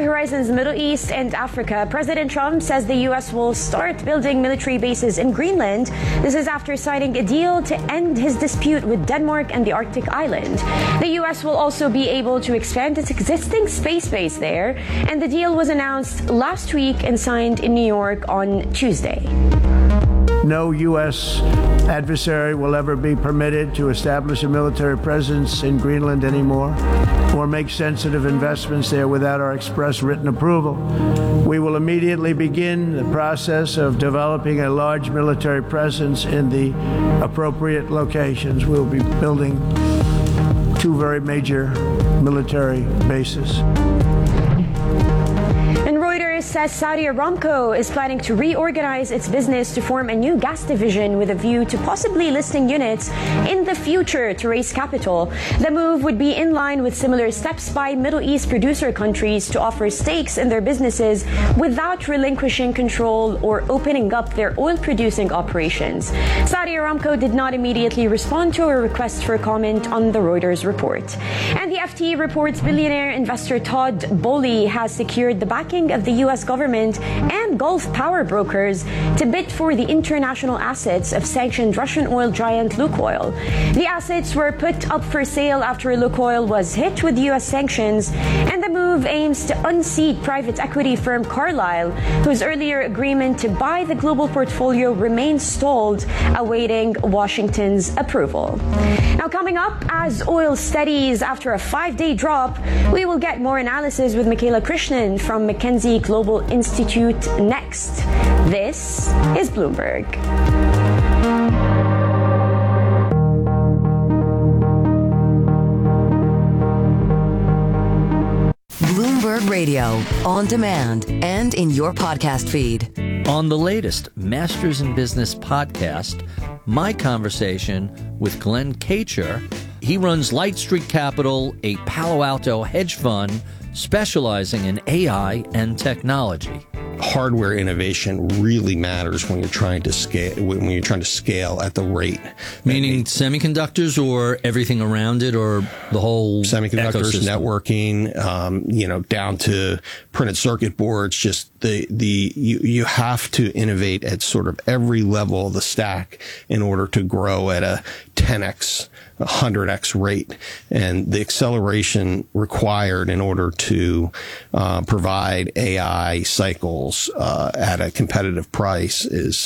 to Horizons Middle East and Africa, President Trump says the U.S. will start building military bases in Greenland. This is after signing a deal to end his dispute with Denmark and the Arctic island. The U.S. will also be able to expand its existing space base there, and the deal was announced last week and signed in New York on Tuesday. No U.S. adversary will ever be permitted to establish a military presence in Greenland anymore or make sensitive investments there without our express written approval. We will immediately begin the process of developing a large military presence in the appropriate locations. We'll be building 2 very major military bases. Says Saudi Aramco is planning to reorganize its business to form a new gas division with a view to possibly listing units in the future to raise capital. The move would be in line with similar steps by Middle East producer countries to offer stakes in their businesses without relinquishing control or opening up their oil-producing operations. Saudi Aramco did not immediately respond to a request for comment on the Reuters report. And the FT reports billionaire investor Todd Boehly has secured the backing of the U.S. government and Gulf power brokers to bid for the international assets of sanctioned Russian oil giant Lukoil. The assets were put up for sale after Lukoil was hit with U.S. sanctions, and the move aims to unseat private equity firm Carlyle, whose earlier agreement to buy the global portfolio remains stalled, awaiting Washington's approval. Now, coming up, as oil steadies after a 5-day drop, we will get more analysis with Michaela Krishnan from McKinsey Global Institute next. This is Bloomberg. Bloomberg Radio, on demand and in your podcast feed. On the latest Masters in Business podcast, my conversation with Glenn Kacher. He runs Light Street Capital, a Palo Alto hedge fund specializing in AI and technology. Hardware innovation really matters when you're trying to scale. When you're trying to scale at the rate, meaning semiconductors or everything around it, or the whole semiconductors, ecosystem? Networking, down to printed circuit boards. Just you have to innovate at sort of every level of the stack in order to grow at a 10x, 100x rate, and the acceleration required in order to provide AI cycles at a competitive price is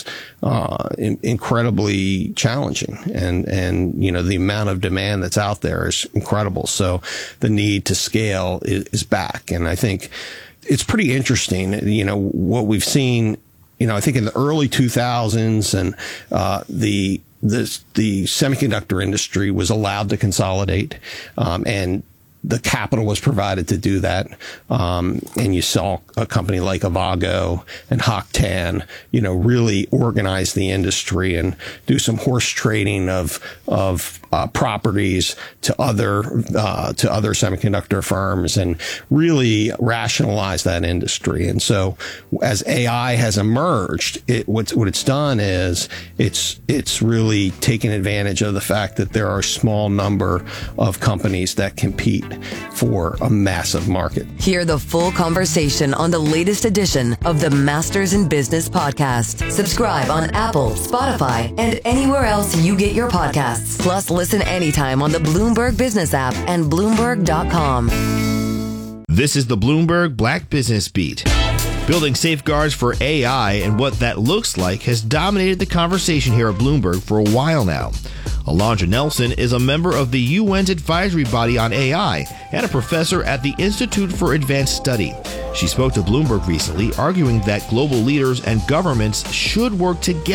incredibly challenging, and the amount of demand that's out there is incredible. So the need to scale is back, and I think it's pretty interesting. What we've seen. I think in the early 2000s, and the semiconductor industry was allowed to consolidate, and the capital was provided to do that. And you saw a company like Avago and Hock Tan, really organize the industry and do some horse trading of properties to other semiconductor firms and really rationalize that industry. And so as AI has emerged, what it's done is it's really taken advantage of the fact that there are a small number of companies that compete for a massive market. Hear the full conversation on the latest edition of the Masters in Business podcast. Subscribe on Apple, Spotify, and anywhere else you get your podcasts. Plus, listen anytime on the Bloomberg Business app and Bloomberg.com. This is the Bloomberg Black Business Beat. Building safeguards for AI and what that looks like has dominated the conversation here at Bloomberg for a while now. Alondra Nelson is a member of the UN's advisory body on AI and a professor at the Institute for Advanced Study. She spoke to Bloomberg recently, arguing that global leaders and governments should work together